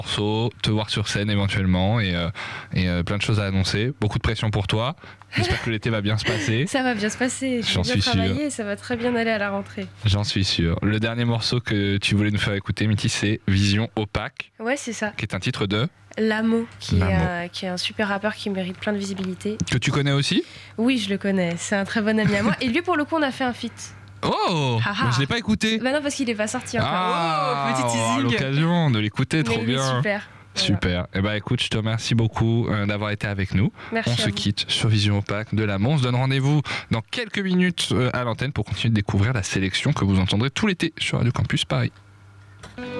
morceau, te voir sur scène éventuellement et plein de choses à annoncer. Beaucoup de pression pour toi. J'espère que l'été va bien se passer. Ça va bien se passer. J'en suis sûr. Ça va très bien aller à la rentrée. J'en suis sûr. Le dernier morceau que tu voulais nous faire écouter, Mitty, c'est Vision opaque. Ouais, c'est ça. Qui est un titre de Lamo, qui est un super rappeur qui mérite plein de visibilité. Que tu connais aussi ? Oui, je le connais. C'est un très bon ami à moi. Et lui, pour le coup, on a fait un feat. Oh, je l'ai pas écouté. Bah non, parce qu'il est pas sorti encore. Petit teasing. L'occasion de l'écouter, trop Mais bien. Il est super. Super. Et écoute, je te remercie beaucoup d'avoir été avec nous. Merci. On se quitte sur Vision opaque de Lamo. On se donne rendez-vous dans quelques minutes à l'antenne pour continuer de découvrir la sélection que vous entendrez tout l'été sur Radio Campus Paris.